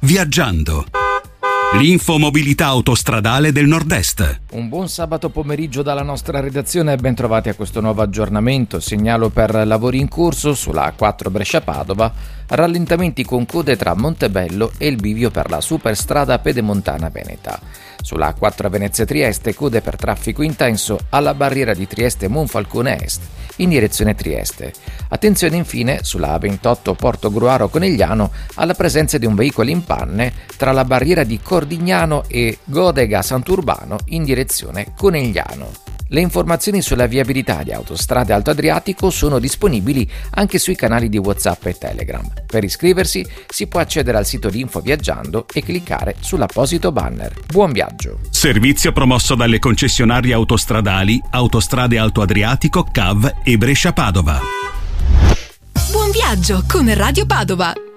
Viaggiando. L'infomobilità autostradale del Nord-Est. Un buon sabato pomeriggio dalla nostra redazione e ben trovati a questo nuovo aggiornamento. Segnalo per lavori in corso sulla A4 Brescia-Padova, rallentamenti con code tra Montebello e il bivio per la superstrada pedemontana veneta. Sulla A4 Venezia-Trieste, code per traffico intenso alla barriera di Trieste-Monfalcone Est in direzione Trieste. Attenzione infine sulla A28 Portogruaro-Conegliano alla presenza di un veicolo in panne tra la barriera di Cordignano e Godega-Sant'Urbano in direzione Conegliano. Le informazioni sulla viabilità di Autostrade Alto Adriatico sono disponibili anche sui canali di WhatsApp e Telegram. Per iscriversi si può accedere al sito di Info Viaggiando e cliccare sull'apposito banner. Buon viaggio! Servizio promosso dalle concessionarie autostradali Autostrade Alto Adriatico, CAV e Brescia-Padova. Buon viaggio con Radio Padova!